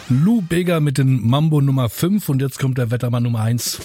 Lou Bega mit dem Mambo Nummer 5 und jetzt kommt der Wettermann Nummer 1.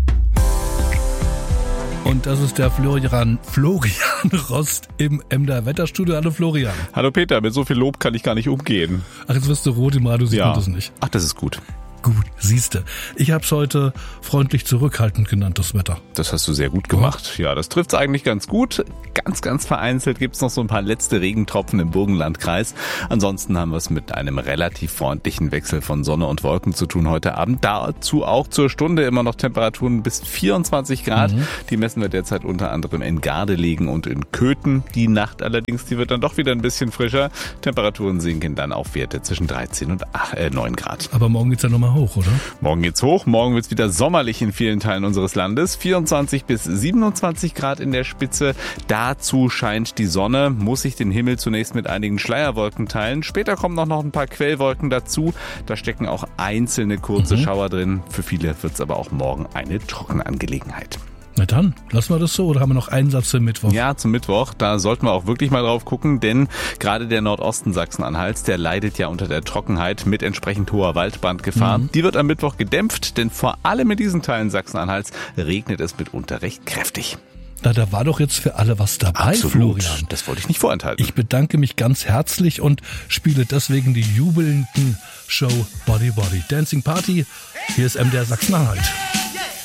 Und das ist der Florian Rost im Emder Wetterstudio. Hallo Florian. Hallo Peter, mit so viel Lob kann ich gar nicht umgehen. Ach, jetzt wirst du rot im Radio, sieht man das nicht. Ach, das ist gut. Gut, siehste. Ich hab's heute freundlich zurückhaltend genannt, das Wetter. Das hast du sehr gut gemacht. Ja, das trifft's eigentlich ganz gut. Ganz vereinzelt gibt's noch so ein paar letzte Regentropfen im Burgenlandkreis. Ansonsten haben wir es mit einem relativ freundlichen Wechsel von Sonne und Wolken zu tun heute Abend. Dazu auch zur Stunde immer noch Temperaturen bis 24 Grad. Die messen wir derzeit unter anderem in Gardelegen und in Köthen. Die Nacht allerdings, die wird dann doch wieder ein bisschen frischer. Temperaturen sinken dann auf Werte zwischen 13 und 9 Grad. Aber morgen geht's ja nochmal hoch, oder? Morgen geht's hoch. Morgen wird's wieder sommerlich in vielen Teilen unseres Landes. 24 bis 27 Grad in der Spitze. Dazu scheint die Sonne, muss sich den Himmel zunächst mit einigen Schleierwolken teilen. Später kommen noch ein paar Quellwolken dazu. Da stecken auch einzelne kurze Schauer drin. Für viele wird's aber auch morgen eine trockene Angelegenheit. Na dann, lassen wir das so oder haben wir noch einen Satz zum Mittwoch? Ja, zum Mittwoch, da sollten wir auch wirklich mal drauf gucken, denn gerade der Nordosten Sachsen-Anhalts, der leidet ja unter der Trockenheit mit entsprechend hoher Waldbrandgefahr. Die wird am Mittwoch gedämpft, denn vor allem in diesen Teilen Sachsen-Anhalts regnet es mitunter recht kräftig. Na, da war doch jetzt für alle was dabei, Absolut. Florian. Das wollte ich nicht vorenthalten. Ich bedanke mich ganz herzlich und spiele deswegen die jubelnden Show Body Body Dancing Party. Hier ist MDR Sachsen-Anhalt.